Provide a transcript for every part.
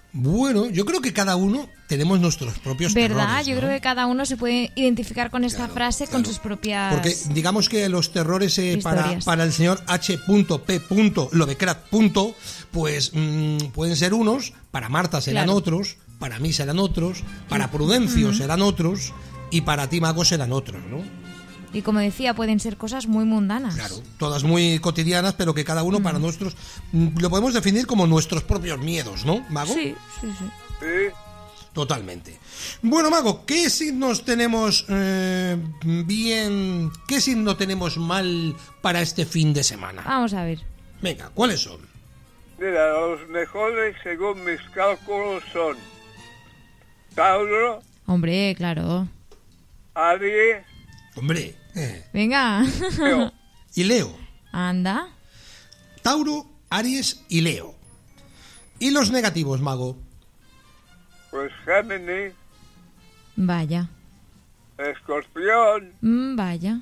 Bueno, yo creo que cada uno tenemos nuestros propios ¿Verdad? terrores, ¿no? Yo creo que cada uno se puede identificar con esta Claro, frase, claro. con sus propias... Porque digamos que los terrores historias. para el señor H.P. Lovecraft, pues pueden ser unos, para Marta serán Claro. otros, para mí serán otros, para Prudencio serán otros y para ti, Mago, serán otros, ¿no? Y como decía, pueden ser cosas muy mundanas. Claro, todas muy cotidianas, pero que cada uno para nuestros lo podemos definir como nuestros propios miedos, ¿no, Mago? Sí. Sí, Totalmente. Bueno, Mago, ¿qué signos tenemos bien? ¿Qué signo tenemos mal para este fin de semana? Vamos a ver. Venga, ¿cuáles son? mira, los mejores según mis cálculos son Tauro, Hombre, claro. Aries, Hombre, Venga. Leo. y Leo. Anda. Tauro, Aries y Leo. ¿Y los negativos, Mago? Pues Géminis, Vaya. Escorpión Vaya.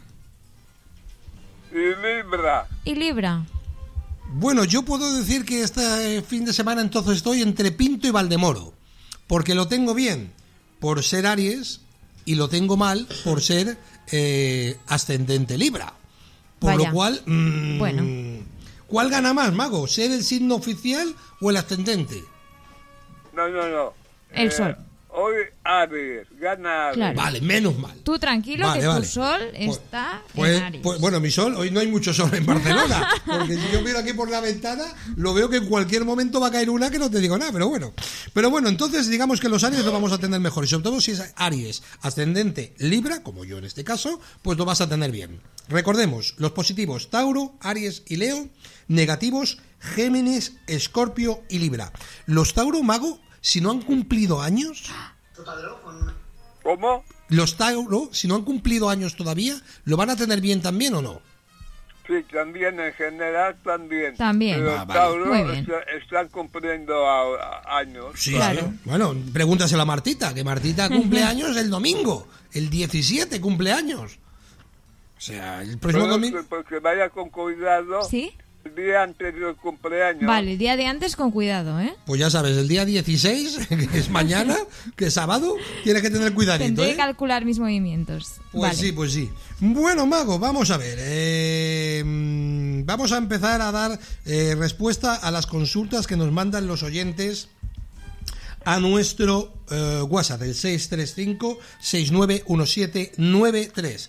y Libra. ¿Y Libra? Bueno, yo puedo decir que este fin de semana entonces estoy entre Pinto y Valdemoro, porque lo tengo bien por ser Aries y lo tengo mal por ser ascendente Libra. Por Vaya. lo cual, Bueno. ¿cuál gana más, Mago? ¿Ser el signo oficial o el ascendente? No. El Sol. Hoy Aries, gana Aries. Claro. Vale, menos mal. Tú tranquilo, Vale, que vale. tu Sol está Pues, en Aries. bueno, mi sol, hoy no hay mucho sol en Barcelona, porque si yo miro aquí por la ventana, lo veo que en cualquier momento va a caer una que no te digo nada, pero bueno. Pero bueno, entonces digamos que los Aries lo vamos a tener mejor, y sobre todo si es Aries ascendente Libra, como yo en este caso, pues lo vas a tener bien. Recordemos, los positivos Tauro, Aries y Leo, negativos Géminis, Escorpio y Libra. Los Tauro, Mago, si no han cumplido años... ¿Cómo? Los Tauro, si no han cumplido años todavía, ¿lo van a tener bien también o no? Sí, también en general también. También. Pero Ah, vale. Tauro Muy bien. están cumpliendo años. Sí, Claro. sí. Bueno, pregúntaselo a Martita, que Martita cumple años el domingo, el 17 cumpleaños. O sea, el próximo Pero domingo... porque vaya con cuidado ¿Sí? el día antes del cumpleaños. Vale, el día de antes con cuidado, ¿eh? Pues ya sabes, el día 16, que es mañana, que es sábado, tienes que tener cuidadito, Tendré que ¿eh? calcular mis movimientos. Pues Vale. sí, pues sí. Bueno, Mago, vamos a ver. Vamos a empezar a dar respuesta a las consultas que nos mandan los oyentes a nuestro WhatsApp, el 635-691793.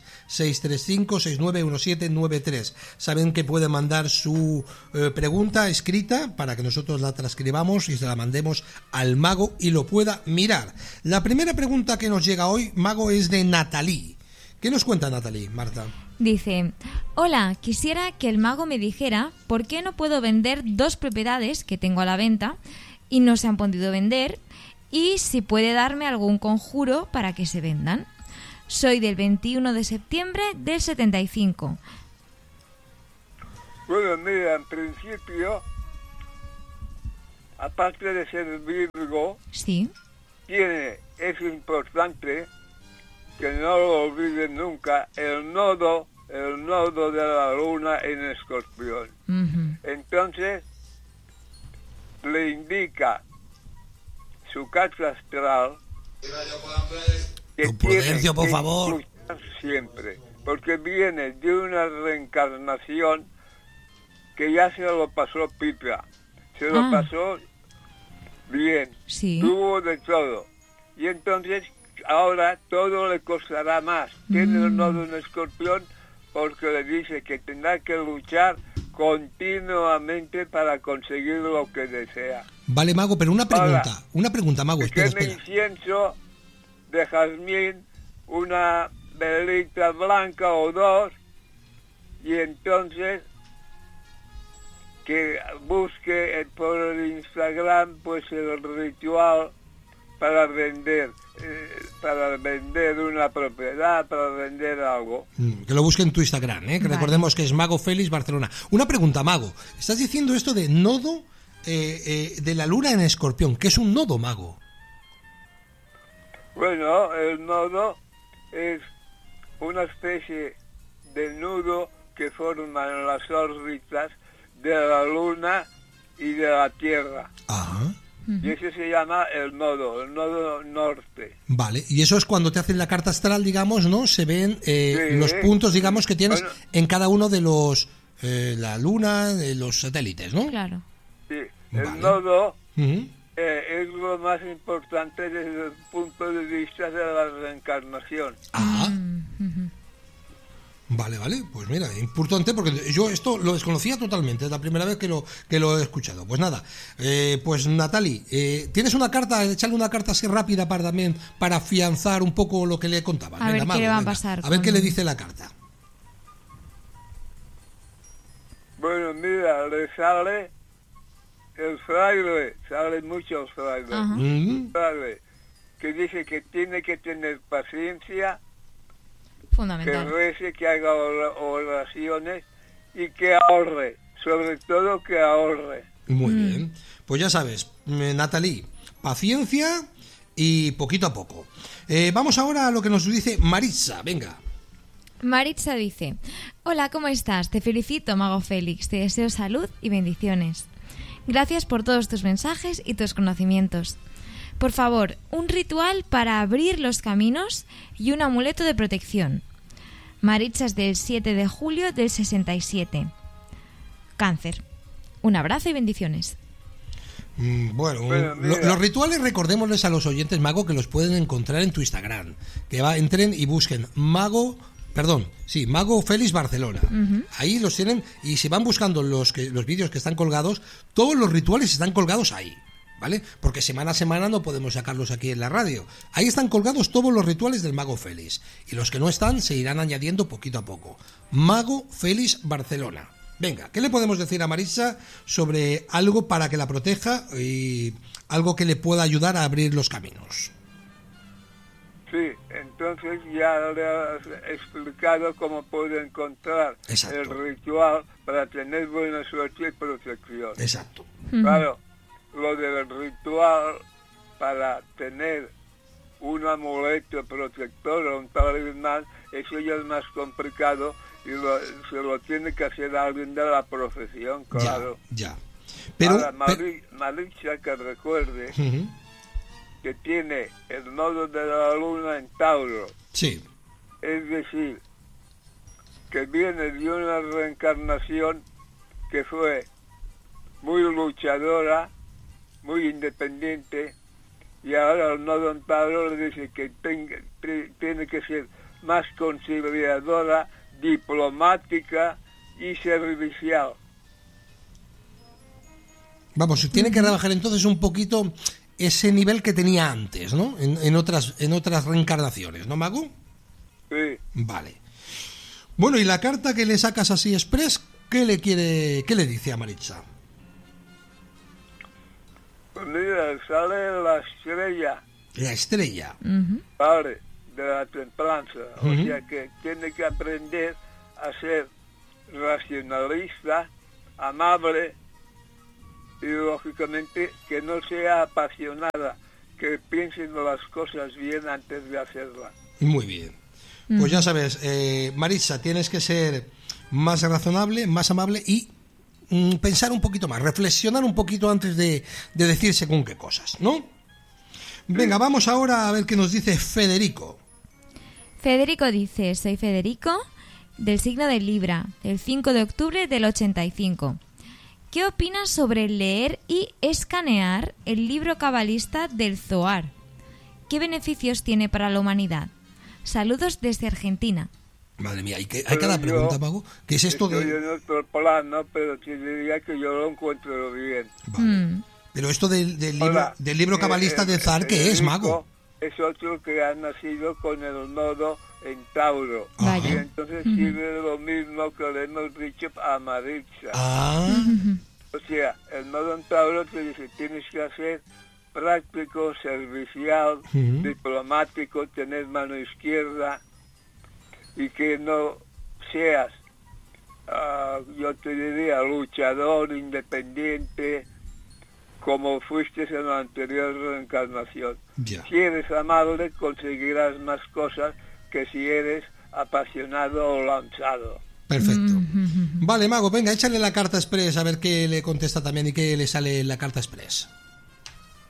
635-691793. Saben que pueden mandar su pregunta escrita para que nosotros la transcribamos y se la mandemos al Mago y lo pueda mirar. La primera pregunta que nos llega hoy, Mago, es de Natalie. ¿Qué nos cuenta Natalie, Marta? Dice, hola, quisiera que el mago me dijera por qué no puedo vender 2 propiedades que tengo a la venta y no se han podido vender, y si puede darme algún conjuro para que se vendan. Soy del 21 de septiembre del 75. Bueno, mira, en principio, aparte de ser Virgo, Sí. es importante que no lo olviden nunca, el nodo de la luna en Escorpión. Ujú. Entonces, le indica su carta astral que Don Prudencio, por que favor. luchar siempre, porque viene de una reencarnación que ya se lo pasó pipa, se lo Ah. pasó bien, Sí. tuvo de todo, y entonces ahora todo le costará más. Tiene el nodo en Escorpión porque le dice que tendrá que luchar continuamente para conseguir lo que desea. Vale, Mago, pero una pregunta. Ahora, Una pregunta, Mago, Que espera, queme espera. incienso de jazmín, una velita blanca o 2, y entonces que busque por el Instagram pues el ritual para vender una propiedad, para vender algo. Que lo busquen en tu Instagram, que Vale. recordemos que es Mago Félix Barcelona. Una pregunta, Mago. Estás diciendo esto de nodo de la luna en Escorpión. ¿Qué es un nodo, Mago? Bueno, el nodo es una especie de nudo que forman las órbitas de la luna y de la Tierra. Ah, Y ese se llama el nodo norte. Vale, y eso es cuando te hacen la carta astral, digamos, ¿no? Se ven los puntos, digamos, que tienes en cada uno de los... la luna, de los satélites, ¿no? Claro. Sí, Vale. el nodo Ujú. es lo más importante desde el punto de vista de la reencarnación. Ah, Ujú. vale, pues mira, importante porque yo esto lo desconocía totalmente, es la primera vez que lo he escuchado. Pues nada, pues Natali, ¿tienes una carta? Echarle una carta así rápida para afianzar un poco lo que le contaba. A ver qué le va a pasar A ver con- qué le dice la carta. Bueno, mira, le sale el fraile, sale mucho el fraile. Ajá. Mm, Fraile, que dice que tiene que tener paciencia, que Fundamental. rece, que haga oraciones y que ahorre, sobre todo que ahorre. Muy bien. Pues ya sabes, Natali, paciencia y poquito a poco. Vamos ahora a lo que nos dice Maritza, venga. Maritza dice: Hola, ¿cómo estás? Te felicito, Mago Félix. Te deseo salud y bendiciones. Gracias por todos tus mensajes y tus conocimientos. Por favor, un ritual para abrir los caminos y un amuleto de protección. Maritza es del 7 de julio del 67. Cáncer. Un abrazo y bendiciones. Bueno, Bueno, mira. los rituales, recordémosles a los oyentes, Mago, que los pueden encontrar en tu Instagram. Que entren y busquen Mago Félix Barcelona. Ahí los tienen y si van buscando los vídeos que están colgados, todos los rituales están colgados ahí, ¿vale? Porque semana a semana no podemos sacarlos aquí en la radio. Ahí están colgados todos los rituales del Mago Félix y los que no están se irán añadiendo poquito a poco. Mago Félix Barcelona. Venga, ¿qué le podemos decir a Maritza sobre algo para que la proteja y algo que le pueda ayudar a abrir los caminos? Sí, entonces ya le has explicado cómo puede encontrar Exacto. el ritual para tener buena suerte y protección. Exacto. Claro, lo del ritual para tener un amuleto protector o un talismán, eso ya es más complicado y se lo tiene que hacer alguien de la profesión, claro. Ya. Pero, Ahora, Maritza, que recuerde Ujú. que tiene el nodo de la luna en Tauro, Sí. es decir, que viene de una reencarnación que fue muy luchadora, muy independiente, y ahora el nodo en Tauro le dice que tiene que ser más conciliadora, diplomática y servicial. Vamos, tiene que rebajar entonces un poquito ese nivel que tenía antes, ¿no? En otras reencarnaciones, ¿no, Mago? Sí. Vale. Bueno, y la carta que le sacas así express, qué le dice a Maritza? Pues mira, sale la estrella, La estrella. Ujú. ¿vale?, de la templanza. O Ujú. sea que tiene que aprender a ser racionalista, amable y lógicamente que no sea apasionada, que piense en las cosas bien antes de hacerlas. Muy bien. Pues ya sabes, Maritza, tienes que ser más razonable, más amable y pensar un poquito más, reflexionar un poquito antes de decir según qué cosas, ¿no? Venga, vamos ahora a ver qué nos dice Federico. Federico dice: Soy Federico, del signo de Libra, del 5 de octubre del 85. ¿Qué opinas sobre leer y escanear el libro cabalista del Zohar? ¿Qué beneficios tiene para la humanidad? Saludos desde Argentina. Madre mía, hay Pero cada yo pregunta, Mago. ¿Qué es esto Estoy de...? en otro plano, pero te diría que yo lo encuentro bien. Vale. Pero esto del Hola, libro cabalista de Zar, ¿qué es, Mago? Es otro que ha nacido con el nodo en Tauro. Vaya. Y entonces sirve lo mismo que le hemos dicho a Maritza. Ah, O sea, el nodo en Tauro te dice, tienes que hacer práctico, servicial, Ujú. diplomático, tener mano izquierda y que no seas, yo te diría, luchador, independiente, como fuiste en la anterior reencarnación. ya. Si eres amable, conseguirás más cosas que si eres apasionado o lanzado. Perfecto. Vale, Mago, venga, échale la carta express a ver qué le contesta también y qué le sale en la carta express.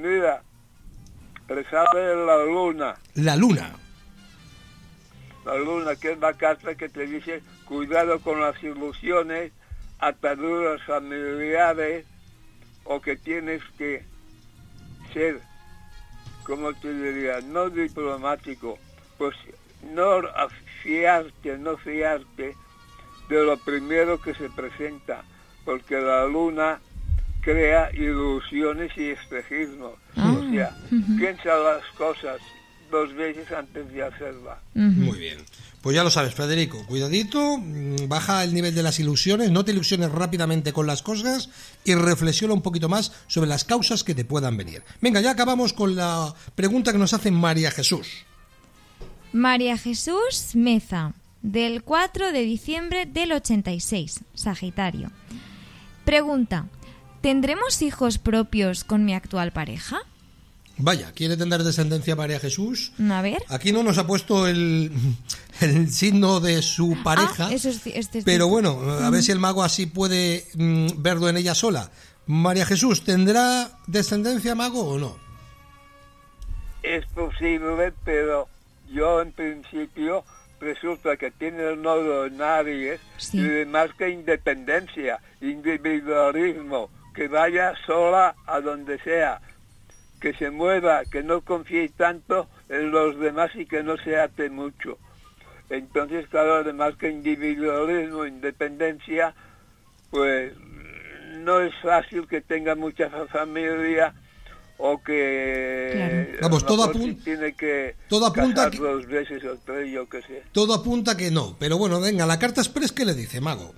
mira, le sale la luna. La luna. La luna, que es la carta que te dice, cuidado con las ilusiones, ataduras familiares, o que tienes que ser, como te diría, no diplomático, pues no fiarte de lo primero que se presenta, porque la luna crea ilusiones y espejismos. O sea, piensa las cosas 2 veces antes de hacerlas. Muy bien. Pues ya lo sabes, Federico, cuidadito, baja el nivel de las ilusiones, no te ilusiones rápidamente con las cosas y reflexiona un poquito más sobre las causas que te puedan venir. Venga, ya acabamos con la pregunta que nos hace María Jesús. María Jesús Meza, del 4 de diciembre del 86, Sagitario. Pregunta, ¿tendremos hijos propios con mi actual pareja? Vaya, ¿quiere tener descendencia María Jesús? A ver. Aquí no nos ha puesto el signo de su pareja, eso pero bueno, a ver si el mago así puede verlo en ella sola. María Jesús, ¿tendrá descendencia, mago, o no? Es posible, pero yo en principio resulta que tiene el nodo en Aries, Sí. y marca independencia, individualismo, que vaya sola a donde sea, que se mueva, que no confíe tanto en los demás y que no se ate mucho. Entonces, claro, además que individualismo, independencia, pues no es fácil que tenga mucha familia o que... Claro. Vamos, todo tiene que todo apunta casar que- 2 veces o 3, yo qué sé. Todo apunta que no, pero bueno, venga, la carta express, ¿qué le dice, mago?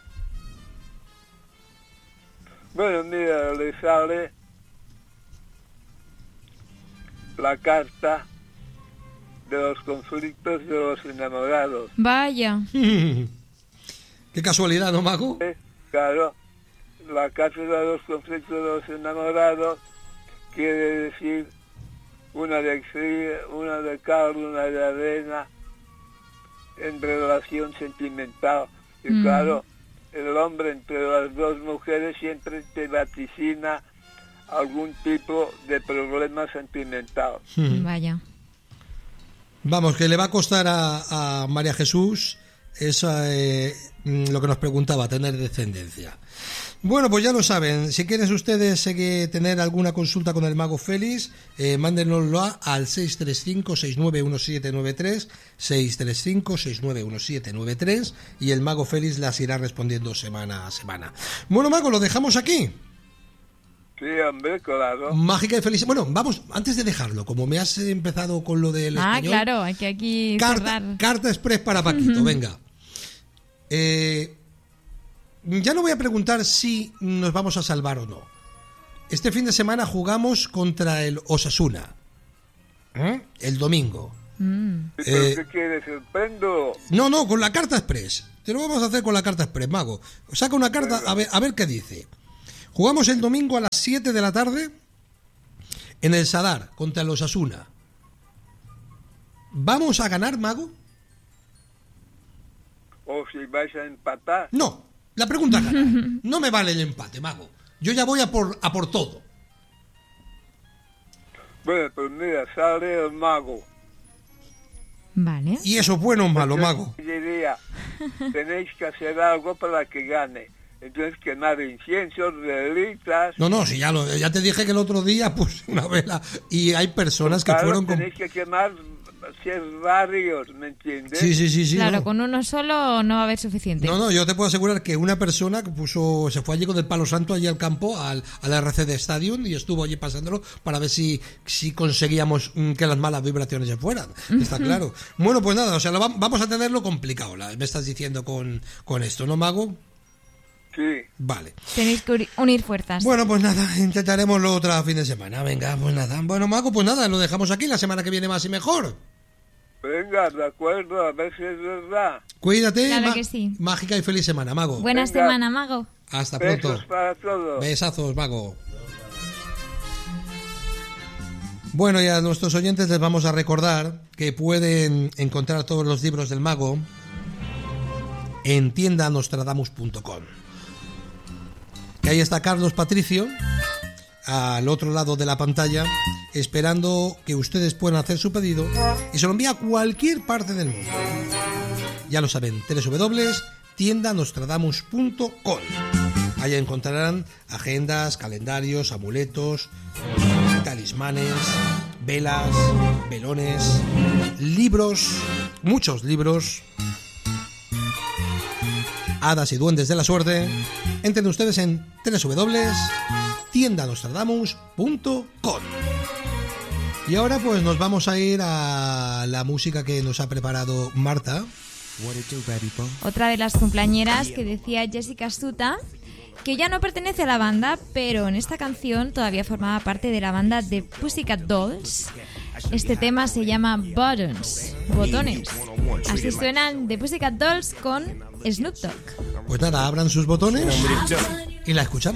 Bueno, mira, le sale la carta de los conflictos de los enamorados. Vaya. Qué casualidad, ¿no, mago? Claro, la carta de los conflictos de los enamorados quiere decir una de cal, una de arena en relación sentimental. Y claro, el hombre entre las 2 mujeres siempre te vaticina algún tipo de problema sentimental. Vaya. Vamos, que le va a costar a María Jesús eso, lo que nos preguntaba, tener descendencia. Bueno, pues ya lo saben, si quieren ustedes tener alguna consulta con el mago Félix, mándenoslo al 635-691793, 635-691793, y el mago Félix las irá respondiendo semana a semana. Bueno, mago, lo dejamos aquí. Sí, hombre, claro. Mágica y feliz. Bueno, vamos, antes de dejarlo, como me has empezado con lo del español... Claro, hay que aquí cerrar. Carta express para Paquito, venga. Ya no voy a preguntar si nos vamos a salvar o no. Este fin de semana jugamos contra el Osasuna. El domingo. ¿Pero qué quieres, el péndulo? No, con la carta express. Te lo vamos a hacer con la carta express, mago. Saca una carta, a ver qué dice. Jugamos el domingo a las 7 de la tarde en el Sadar contra el Osasuna. ¿Vamos a ganar, mago? O si vais a empatar. No, la pregunta es ganar. No me vale el empate, mago. Yo ya voy a por todo. Bueno, pues mira, sale el mago. Vale. ¿Y eso es bueno o malo, Yo mago? diría, tenéis que hacer algo para que gane. Entonces quemar inciensos, velitas. No, si ya te dije que el otro día puse una vela y hay personas que Claro, fueron con... tenéis que quemar varios, ¿me entiendes? Sí. Claro, no. con uno solo no va a haber suficiente. No, yo te puedo asegurar que una persona que se fue allí con el palo santo allí al campo, al RCD Stadium, y estuvo allí pasándolo para ver si conseguíamos que las malas vibraciones se fueran. Está claro. Bueno, pues nada, o sea, vamos a tenerlo complicado, me estás diciendo con esto, ¿no, mago? Sí. Vale. Tenéis que unir fuerzas. Bueno, pues nada, intentaremos otro fin de semana. Venga, pues nada. Bueno, mago, pues nada, lo dejamos aquí. La semana que viene más y mejor. Venga, de acuerdo, a ver si es verdad. Cuídate. Claro que sí. Mágica y feliz semana, mago. Buena Venga. semana, mago. Hasta pronto. Besos para todos. Besazos, mago. Bueno, y a nuestros oyentes les vamos a recordar que pueden encontrar todos los libros del mago en tiendanostradamus.com. Que ahí está Carlos Patricio, al otro lado de la pantalla, esperando que ustedes puedan hacer su pedido y se lo envía a cualquier parte del mundo. Ya lo saben, www.tiendanostradamus.com. Allá encontrarán agendas, calendarios, amuletos, talismanes, velas, velones, libros, muchos libros, hadas y duendes de la suerte. Entren ustedes en www.tiendanostradamus.com. Y ahora pues nos vamos a ir a la música que nos ha preparado Marta. Otra de las cumpleañeras que decía Jessica Suta, que ya no pertenece a la banda, pero en esta canción todavía formaba parte de la banda de Pussycat Dolls. Este tema se llama Buttons, botones. Así suenan The Pussycat Dolls con Snoop Dogg. Pues nada, abran sus botones y la escuchamos.